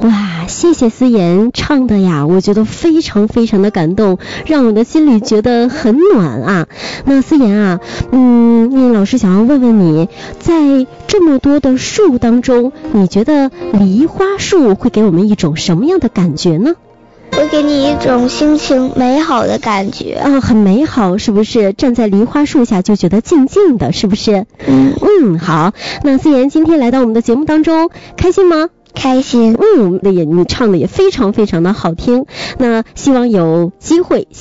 哇，谢谢思妍唱的呀，我觉得非常非常的感动，让我的心里觉得很暖啊。那思妍啊，老师想要问问你，在这么多的树当中，你觉得梨花树会给我们一种什么样的感觉呢？ 会给你一种心情美好的感觉啊，很美好，是不是？站在梨花树下就觉得静静的，是不是？好。那思妍今天来到我们的节目当中，开心吗？ 开心。 你唱的也非常非常的好听。那希望有机会